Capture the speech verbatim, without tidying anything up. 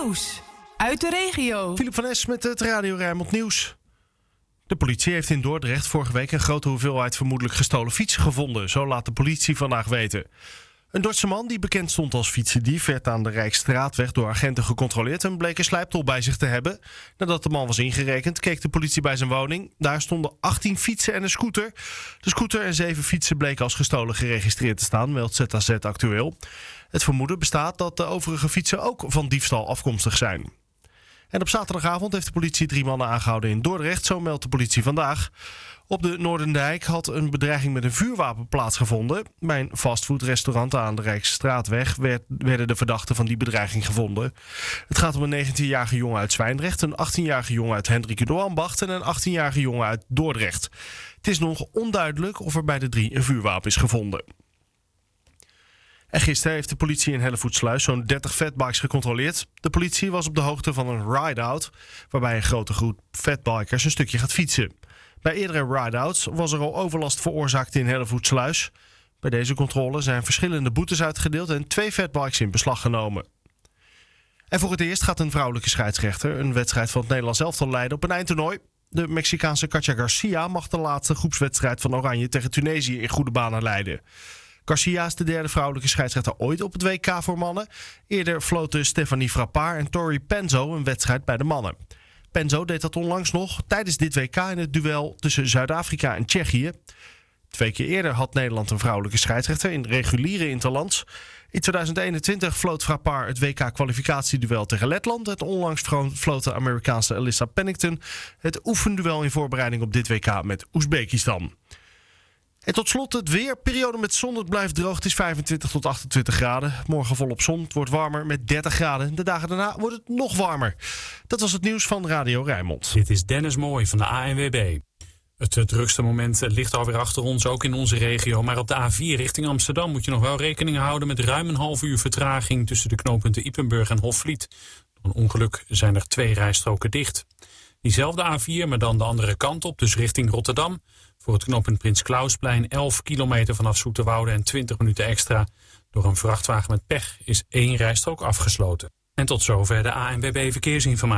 Nieuws uit de regio. Philip van Es met het Radio Rijnmond Nieuws. De politie heeft in Dordrecht vorige week een grote hoeveelheid vermoedelijk gestolen fietsen gevonden. Zo laat de politie vandaag weten. Een Dordtse man die bekend stond als fietsendief werd aan de Rijksstraatweg door agenten gecontroleerd en bleek een slijptol bij zich te hebben. Nadat de man was ingerekend, keek de politie bij zijn woning. Daar stonden achttien fietsen en een scooter. De scooter en zeven fietsen bleken als gestolen geregistreerd te staan, meldt Z A Z Actueel. Het vermoeden bestaat dat de overige fietsen ook van diefstal afkomstig zijn. En op zaterdagavond heeft de politie drie mannen aangehouden in Dordrecht, zo meldt de politie vandaag. Op de Noordendijk had een bedreiging met een vuurwapen plaatsgevonden. Bij een fastfoodrestaurant aan de Rijksstraatweg werd, werden de verdachten van die bedreiging gevonden. Het gaat om een negentienjarige jongen uit Zwijndrecht, een achttienjarige jongen uit Hendrik Ambacht en een achttienjarige jongen uit Dordrecht. Het is nog onduidelijk of er bij de drie een vuurwapen is gevonden. En gisteren heeft de politie in Hellevoetsluis zo'n dertig fatbikes gecontroleerd. De politie was op de hoogte van een ride-out, waarbij een grote groep fatbikers een stukje gaat fietsen. Bij eerdere ride-outs was er al overlast veroorzaakt in Hellevoetsluis. Bij deze controle zijn verschillende boetes uitgedeeld en twee fatbikes in beslag genomen. En voor het eerst gaat een vrouwelijke scheidsrechter een wedstrijd van het Nederlands elftal leiden op een eindtoernooi. De Mexicaanse Katja Garcia mag de laatste groepswedstrijd van Oranje tegen Tunesië in goede banen leiden. Garcia is de derde vrouwelijke scheidsrechter ooit op het W K voor mannen. Eerder floten Stephanie Frappart en Tori Penzo een wedstrijd bij de mannen. Penzo deed dat onlangs nog tijdens dit W K in het duel tussen Zuid-Afrika en Tsjechië. Twee keer eerder had Nederland een vrouwelijke scheidsrechter in reguliere interlands. In tweeduizend eenentwintig floot Frappart het W K-kwalificatieduel tegen Letland. Het onlangs floot de Amerikaanse Alyssa Pennington het oefenduel in voorbereiding op dit W K met Oezbekistan. En tot slot het weer. Periode met zon. Het blijft droog. Het is vijfentwintig tot achtentwintig graden. Morgen volop zon. Het wordt warmer met dertig graden. De dagen daarna wordt het nog warmer. Dat was het nieuws van Radio Rijnmond. Dit is Dennis Mooij van de A N W B. Het drukste moment ligt alweer achter ons, ook in onze regio. Maar op de A vier richting Amsterdam moet je nog wel rekening houden met ruim een half uur vertraging tussen de knooppunten Ypenburg en Hofvliet. Door een ongeluk zijn er twee rijstroken dicht. Diezelfde A vier, maar dan de andere kant op, dus richting Rotterdam. Voor het knooppunt Prins Klausplein elf kilometer vanaf Zoeterwoude en twintig minuten extra. Door een vrachtwagen met pech is één rijstrook afgesloten. En tot zover de A N W B Verkeersinformatie.